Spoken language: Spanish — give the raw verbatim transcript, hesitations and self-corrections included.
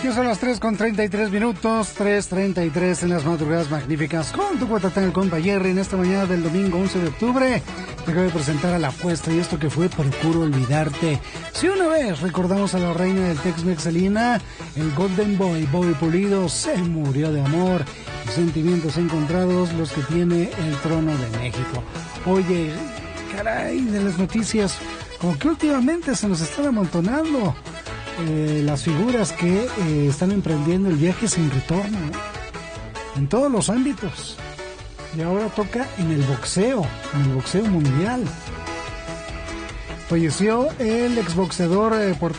Ya son las tres con treinta y tres minutos, tres treinta y tres en las madrugadas magníficas con tu cuatatán, el compa Jerry, en esta mañana del domingo once de octubre. Te acabo de presentar a la apuesta y esto que fue Procuro Olvidarte. Si una vez recordamos a la reina del Tex-Mex, Selena, el Golden Boy, Bobby Pulido, se murió de amor y sentimientos encontrados los que tiene el trono de México. Oye, caray, de las noticias, como que últimamente se nos están amontonando Eh, las figuras que eh, están emprendiendo el viaje sin retorno, ¿eh? En todos los ámbitos. Y ahora toca en el boxeo, en el boxeo mundial. Falleció el exboxeador eh,